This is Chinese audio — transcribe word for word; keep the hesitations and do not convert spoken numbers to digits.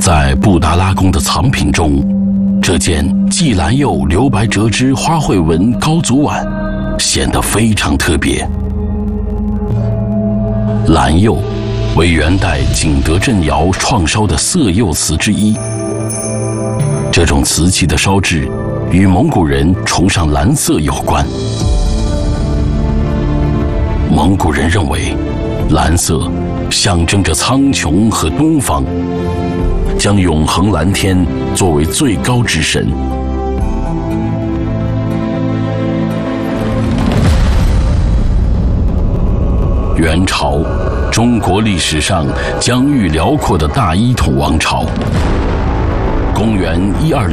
在布达拉宫的藏品中，这件霁蓝釉留白折枝花卉纹高足碗显得非常特别。蓝釉为元代景德镇窑创烧的色釉瓷之一，这种瓷器的烧制与蒙古人崇尚蓝色有关。蒙古人认为，蓝色象征着苍穹和东方，将永恒蓝天作为最高之神。元朝，中国历史上疆域辽阔的大一统王朝。公元一二零。